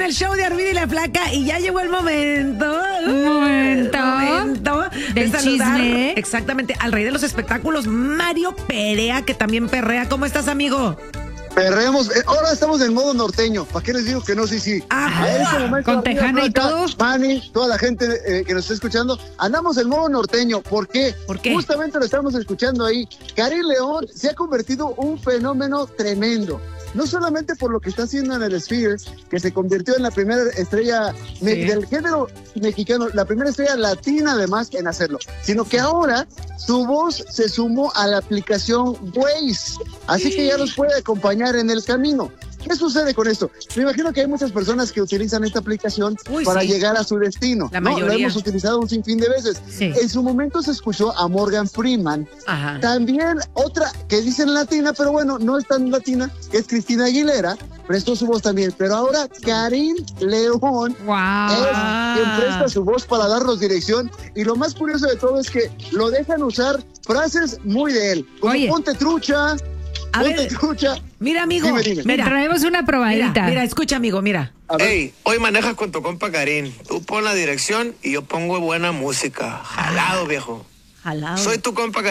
el show de Arvido y la Flaca y ya llegó el momento. Momento del de saludar chisme. exactamente al rey de los espectáculos, Mario Perea, que también perrea. ¿Cómo estás, amigo? Perreamos, ahora estamos en modo norteño. ¿Para qué les digo que no? Sí. Ajá. En este momento, Con tejana y todo. Manny, toda la gente que nos está escuchando, andamos en modo norteño. ¿Por qué? ¿Por qué? Justamente lo estamos escuchando ahí. Karin León se ha convertido un fenómeno tremendo. No solamente por lo que está haciendo en el Sphere, que se convirtió en la primera estrella del género mexicano, la primera estrella latina además en hacerlo, sino que ahora su voz se sumó a la aplicación Waze, así que ya nos puede acompañar en el camino. ¿Qué sucede con esto? Me imagino que hay muchas personas que utilizan esta aplicación para llegar a su destino. La ¿no? mayoría. Lo hemos utilizado un sinfín de veces. Sí. En su momento se escuchó a Morgan Freeman. Ajá. También otra que dicen latina, pero bueno, no es tan latina, que es Cristina Aguilera, prestó su voz también. Pero ahora Karin León es quien presta su voz para darnos dirección. Y lo más curioso de todo es que lo dejan usar frases muy de él. Como ponte trucha. A ver, trucha. Mira, amigo, Dime. Le traemos una probadita. Mira, escucha, amigo, mira. Hey, hoy manejas con tu compa Karin. Tú pon la dirección y yo pongo buena música. Jalado, viejo. Jalado. Soy tu compa Karin.